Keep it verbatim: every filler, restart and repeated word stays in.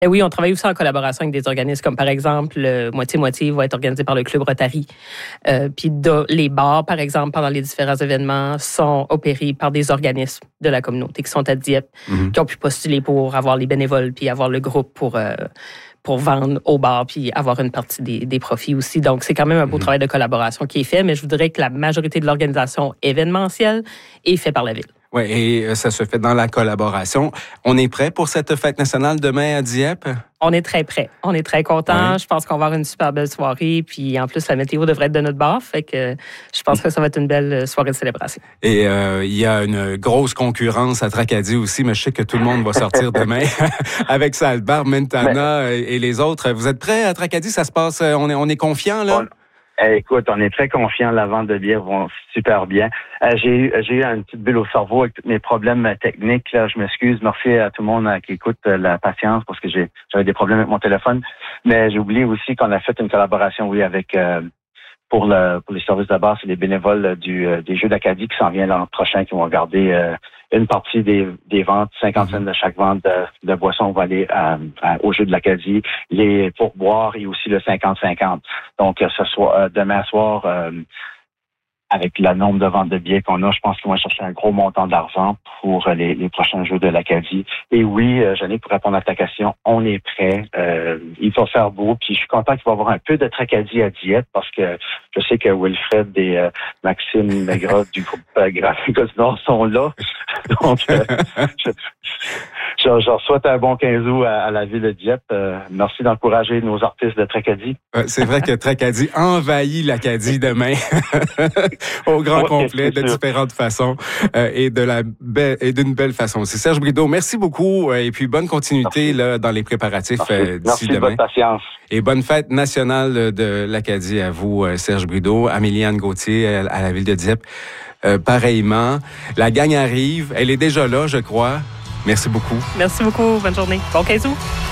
Et oui, on travaille aussi en collaboration avec des organismes comme, par exemple, le Moitié-Moitié va être organisé par le Club Rotary. Euh, puis de, les bars, par exemple, pendant les différents événements, sont opérés par des organismes de la communauté qui sont à Dieppe, mm-hmm. qui ont pu postuler pour avoir les bénévoles puis avoir le groupe pour... Euh, pour vendre au bar puis avoir une partie des, des profits aussi. Donc, c'est quand même un beau mmh. travail de collaboration qui est fait, mais je voudrais que la majorité de l'organisation événementielle est faite par la Ville. Oui, et ça se fait dans la collaboration. On est prêt pour cette fête nationale demain à Dieppe? On est très prêt. On est très content. Ouais. Je pense qu'on va avoir une super belle soirée. Puis en plus, la météo devrait être de notre bord. Fait que je pense que ça va être une belle soirée de célébration. Et euh, il y a une grosse concurrence à Tracadie aussi, mais je sais que tout le monde va sortir demain avec Salbar, Mentana mais... et les autres. Vous êtes prêts à Tracadie? Ça se passe, on est, on est confiant, là? Bon. Écoute, on est très confiants. La vente de bières vont super bien. Euh, j'ai eu, j'ai eu une petite bulle au cerveau avec tous mes problèmes techniques. Là, je m'excuse. Merci à tout le monde qui écoute la patience parce que j'ai, j'avais des problèmes avec mon téléphone. Mais j'ai oublié aussi qu'on a fait une collaboration, oui, avec euh, pour le pour les services de base et les bénévoles du euh, des Jeux d'Acadie qui s'en viennent l'an prochain, qui vont regarder euh, une partie des, des ventes, cinquante cents de chaque vente de, de boissons va aller à, à, au Jeu de l'Acadie, les pourboires et aussi le cinquante cinquante. Donc, ce soir, euh, demain soir, euh, avec le nombre de ventes de billets qu'on a, je pense qu'on va chercher un gros montant d'argent pour les, les prochains Jeux de l'Acadie. Et oui, euh, Jeannick, pour répondre à ta question, on est prêt. Euh, il va faire beau, puis je suis content qu'il va y avoir un peu de Tracadie à Dieppe, parce que je sais que Wilfred et euh, Maxime Maigrat du groupe euh, Graphique du Nord sont là. Donc, euh, je, je, je leur souhaite un bon quinze août à, à la ville de Dieppe. Euh, merci d'encourager nos artistes de Tracadie. Euh, c'est vrai que Tracadie envahit l'Acadie demain. Au grand ouais, complet, de différentes façons euh, et de la be- et d'une belle façon. C'est Serge Brideau. Merci beaucoup euh, et puis bonne continuité là, dans les préparatifs euh, d'ici Merci demain. Merci de votre patience. Et bonne fête nationale de l'Acadie à vous, euh, Serge Brideau, Améliane Gauthier à, à la ville de Dieppe. Euh, pareillement, la gang arrive. Elle est déjà là, je crois. Merci beaucoup. Merci beaucoup. Bonne journée. Bon quinze août.